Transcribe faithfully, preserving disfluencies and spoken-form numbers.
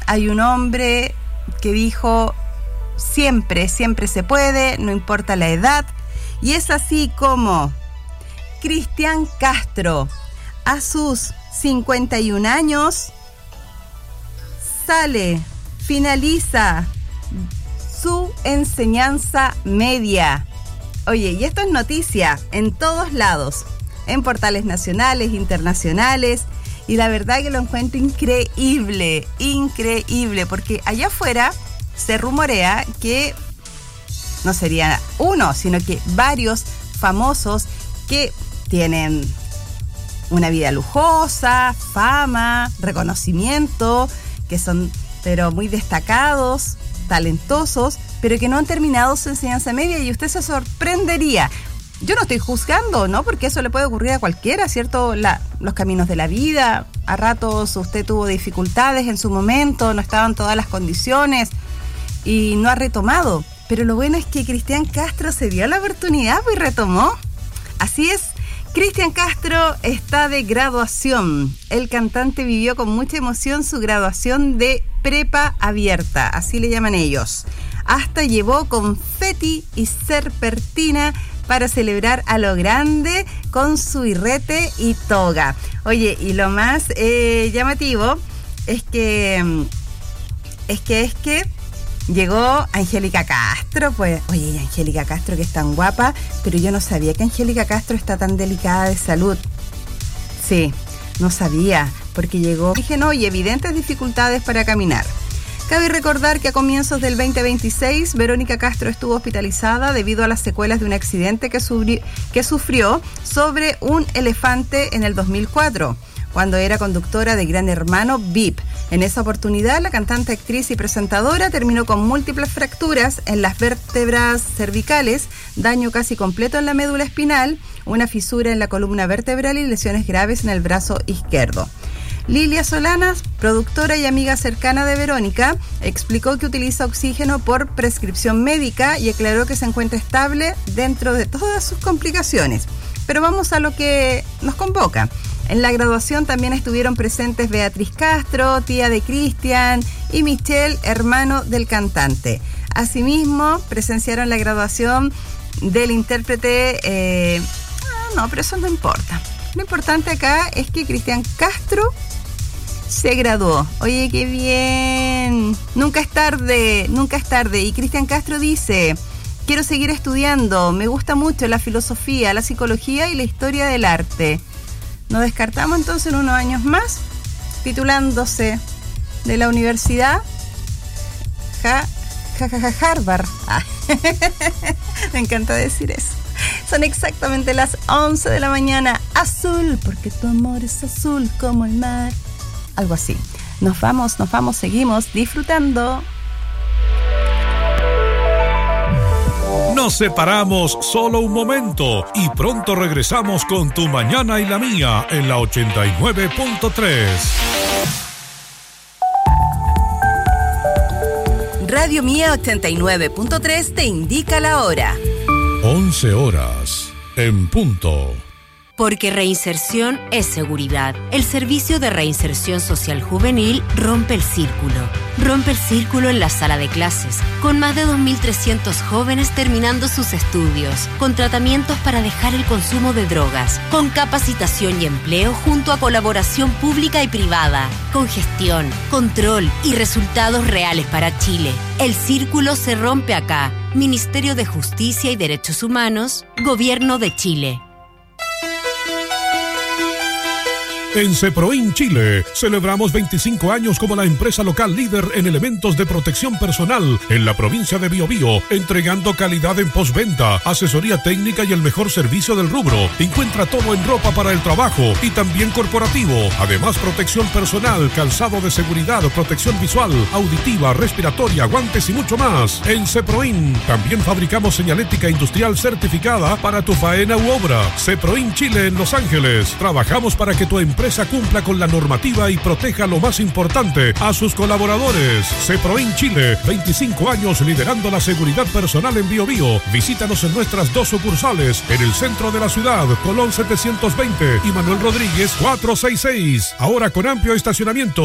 hay un hombre que dijo, siempre, siempre se puede, no importa la edad. Y es así como Cristian Castro, a sus cincuenta y un años, sale, finaliza su enseñanza media. Oye, y esto es noticia en todos lados, en portales nacionales, internacionales, y la verdad que lo encuentro increíble, increíble, porque allá afuera se rumorea que no sería uno, sino que varios famosos que tienen una vida lujosa, fama, reconocimiento, que son pero muy destacados, talentosos, pero que no han terminado su enseñanza media, y usted se sorprendería. Yo no estoy juzgando, ¿no? Porque eso le puede ocurrir a cualquiera, ¿cierto? La, los caminos de la vida, a ratos usted tuvo dificultades en su momento, no estaban todas las condiciones y no ha retomado. Pero lo bueno es que Cristian Castro se dio la oportunidad y retomó. Así es, Cristian Castro está de graduación. El cantante vivió con mucha emoción su graduación de prepa abierta, así le llaman ellos. Hasta llevó confeti y serpentina para celebrar a lo grande con su birrete y toga. Oye, y lo más eh, llamativo es que es que es que llegó Angélica Castro, pues, oye, Angélica Castro que es tan guapa, pero yo no sabía que Angélica Castro está tan delicada de salud. Sí, no sabía, porque llegó, dije, no, y evidentes dificultades para caminar. Cabe recordar que a comienzos del veinte veintiséis, Verónica Castro estuvo hospitalizada debido a las secuelas de un accidente que, subri- que sufrió sobre un elefante en el dos mil cuatro, cuando era conductora de Gran Hermano V I P. En esa oportunidad, la cantante, actriz y presentadora terminó con múltiples fracturas en las vértebras cervicales, daño casi completo en la médula espinal, una fisura en la columna vertebral y lesiones graves en el brazo izquierdo. Lilia Solanas, productora y amiga cercana de Verónica, explicó que utiliza oxígeno por prescripción médica y aclaró que se encuentra estable dentro de todas sus complicaciones. Pero vamos a lo que nos convoca. En la graduación también estuvieron presentes Beatriz Castro, tía de Cristian, y Michelle, hermano del cantante. Asimismo, presenciaron la graduación del intérprete... Eh, ah, no, pero eso no importa. Lo importante acá es que Cristian Castro se graduó. Oye, qué bien. Nunca es tarde, nunca es tarde. Y Cristian Castro dice: quiero seguir estudiando, me gusta mucho la filosofía, la psicología y la historia del arte. Nos descartamos entonces en unos años más, titulándose de la universidad ja, ja, ja, ja, Harvard. Ah. Me encanta decir eso. Son exactamente las once de la mañana. Azul, porque tu amor es azul como el mar. Algo así. Nos vamos, nos vamos, seguimos disfrutando. Nos separamos solo un momento y pronto regresamos con Tu Mañana y la Mía en la ochenta y nueve punto tres. Radio Mía ochenta y nueve punto tres te indica la hora. once horas en punto. Porque reinserción es seguridad. El Servicio de Reinserción Social Juvenil rompe el círculo. Rompe el círculo en la sala de clases, con más de dos mil trescientos jóvenes terminando sus estudios, con tratamientos para dejar el consumo de drogas, con capacitación y empleo junto a colaboración pública y privada, con gestión, control y resultados reales para Chile. El círculo se rompe acá. Ministerio de Justicia y Derechos Humanos, Gobierno de Chile. En Ceproin Chile celebramos veinticinco años como la empresa local líder en elementos de protección personal en la provincia de Biobío, entregando calidad en postventa, asesoría técnica y el mejor servicio del rubro. Encuentra todo en ropa para el trabajo y también corporativo. Además, protección personal, calzado de seguridad, protección visual, auditiva, respiratoria, guantes y mucho más. En Ceproin también fabricamos señalética industrial certificada para tu faena u obra. Ceproin Chile en Los Ángeles. Trabajamos para que tu empresa empresa cumpla con la normativa y proteja lo más importante, a sus colaboradores. Ceproin Chile, veinticinco años liderando la seguridad personal en Biobío. Visítanos en nuestras dos sucursales, en el centro de la ciudad, Colón setecientos veinte y Manuel Rodríguez cuatrocientos sesenta y seis. Ahora con amplio estacionamiento.